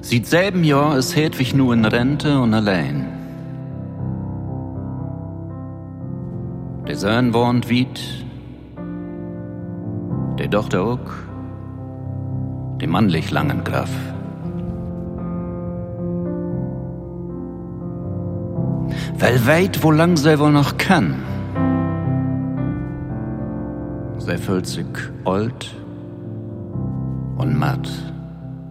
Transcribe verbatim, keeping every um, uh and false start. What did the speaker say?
Seit selben Jahr ist Hedwig nur in Rente und allein. Der Sohn wohnt weit, der Tochter auch, die mannlich langen Graf. Weil weit, wo lang sie wohl noch kann. Sie fühlt sich alt und matt.